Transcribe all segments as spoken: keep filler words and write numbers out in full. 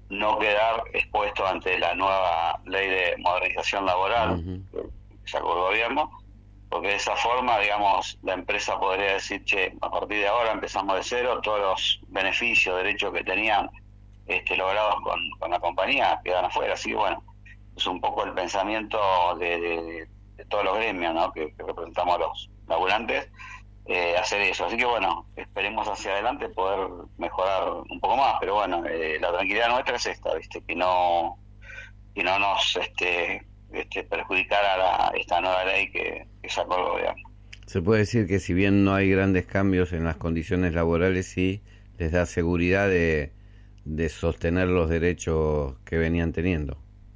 no quedar expuesto ante la nueva ley de modernización laboral Uh-huh. que sacó el gobierno, porque de esa forma, digamos, la empresa podría decir, che, a partir de ahora empezamos de cero, todos los beneficios, derechos que tenían este, logrados con, con la compañía quedan afuera. Así que bueno, es un poco el pensamiento de, de, de todos los gremios, ¿no?, que, que representamos a los laburantes, eh, hacer eso. Así que bueno, esperemos hacia adelante poder mejorar un poco más, pero bueno, eh, la tranquilidad nuestra es esta, ¿viste? Que no, que no nos este, este, perjudicara la, esta nueva ley que, que sacó el gobierno. Se puede decir que si bien no hay grandes cambios en las condiciones laborales, sí les da seguridad de, de sostener los derechos que venían teniendo.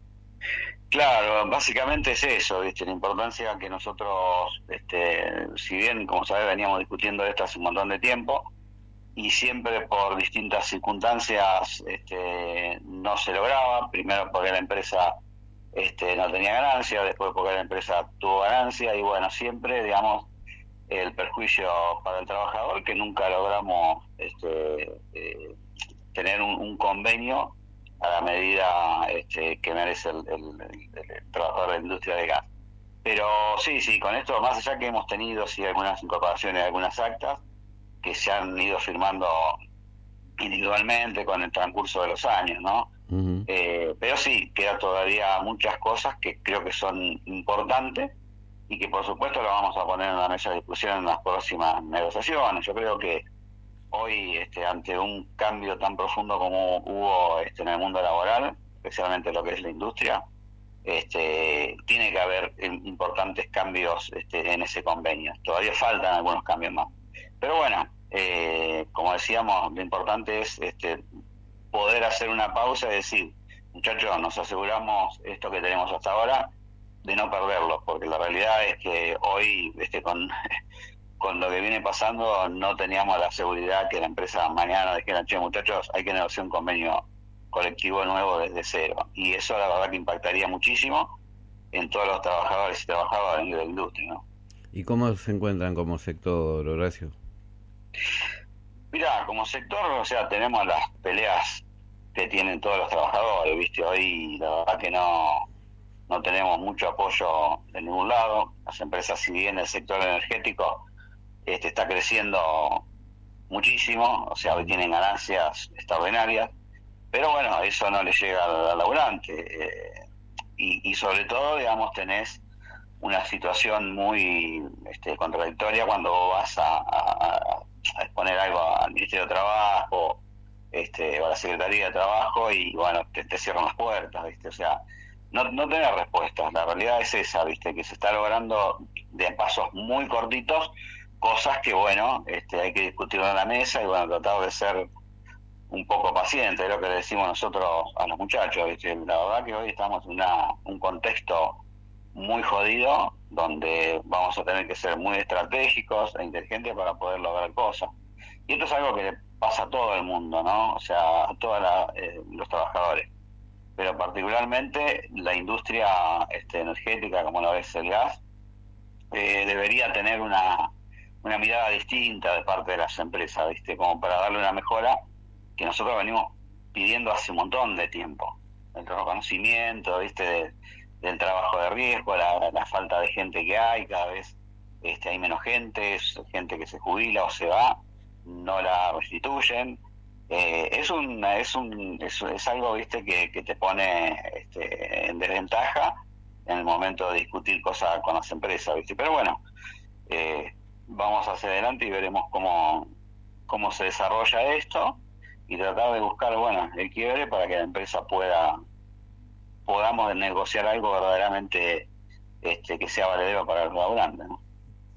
Claro, básicamente es eso, ¿viste? La importancia que nosotros, este, si bien, como sabés, veníamos discutiendo esto hace un montón de tiempo, y siempre por distintas circunstancias este, no se lograba, primero porque la empresa este, no tenía ganancia, después porque la empresa tuvo ganancia, y bueno, siempre, digamos, el perjuicio para el trabajador, que nunca logramos este, eh, tener un, un convenio a la medida este, que merece el, el, el, el trabajador de la industria del gas. Pero sí, sí, con esto, más allá que hemos tenido sí algunas incorporaciones, algunas actas que se han ido firmando individualmente con el transcurso de los años, ¿no? Uh-huh. Eh, pero sí, queda todavía muchas cosas que creo que son importantes y que por supuesto lo vamos a poner en la mesa de discusión en las próximas negociaciones. Yo creo que hoy, este, ante un cambio tan profundo como hubo este, en el mundo laboral, especialmente lo que es la industria, este, tiene que haber importantes cambios este, en ese convenio. Todavía faltan algunos cambios más. Pero bueno, eh, como decíamos, lo importante es este, poder hacer una pausa y decir, muchachos, nos aseguramos esto que tenemos hasta ahora, de no perderlo, porque la realidad es que hoy, este, con... con lo que viene pasando, no teníamos la seguridad que la empresa mañana dijera, che, muchachos, hay que negociar un convenio colectivo nuevo desde cero. Y eso la verdad que impactaría muchísimo en todos los trabajadores y trabajadoras de la industria, ¿no? ¿Y cómo se encuentran como sector, Horacio? Mirá, como sector, o sea, tenemos las peleas que tienen todos los trabajadores, ¿viste? Hoy la verdad que no, no tenemos mucho apoyo de ningún lado. Las empresas, si bien el sector energético Este, está creciendo muchísimo, o sea, hoy tienen ganancias extraordinarias, pero bueno, eso no le llega al, al laburante, eh, y, y sobre todo, digamos, tenés una situación muy este, contradictoria cuando vas a, a, a exponer algo al Ministerio de Trabajo este, o a la Secretaría de Trabajo y bueno, te, te cierran las puertas, ¿viste? O sea, no, no tenés respuestas, la realidad es esa, ¿viste? Que se está logrando de pasos muy cortitos cosas que, bueno, este, hay que discutirlo en la mesa y, bueno, tratar de ser un poco paciente, es lo que le decimos nosotros a los muchachos, ¿viste? La verdad que hoy estamos en una, un contexto muy jodido, donde vamos a tener que ser muy estratégicos e inteligentes para poder lograr cosas. Y esto es algo que le pasa a todo el mundo, ¿no? O sea, a todos eh, los trabajadores. Pero particularmente la industria este, energética, como lo es el gas, eh, debería tener una una mirada distinta de parte de las empresas, ¿viste? Como para darle una mejora que nosotros venimos pidiendo hace un montón de tiempo. El reconocimiento, ¿viste? De, del trabajo de riesgo, la, la falta de gente que hay, cada vez este, hay menos gente, es gente que se jubila o se va, no la restituyen. Eh, es un es un es, es algo, ¿viste? que, que te pone este, en desventaja en el momento de discutir cosas con las empresas, ¿viste? Pero bueno, eh, vamos hacia adelante y veremos cómo cómo se desarrolla esto y tratar de buscar, bueno, el quiebre para que la empresa pueda podamos negociar algo verdaderamente este que sea valedero para el laburante, ¿no?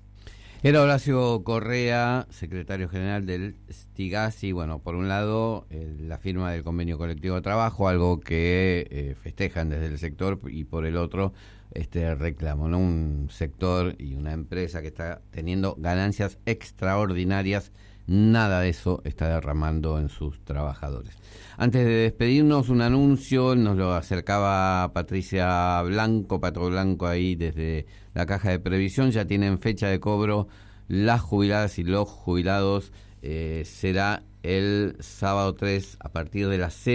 Era Horacio Correa, secretario general del Stigasi. Bueno, por un lado, eh, la firma del convenio colectivo de trabajo, algo que eh, festejan desde el sector, y por el otro, este reclamo, ¿no? Un sector y una empresa que está teniendo ganancias extraordinarias, nada de eso está derramando en sus trabajadores. Antes de despedirnos, un anuncio, nos lo acercaba Patricia Blanco, Patro Blanco, ahí desde la Caja de Previsión. Ya tienen fecha de cobro las jubiladas y los jubilados, eh, será el sábado tres a partir de las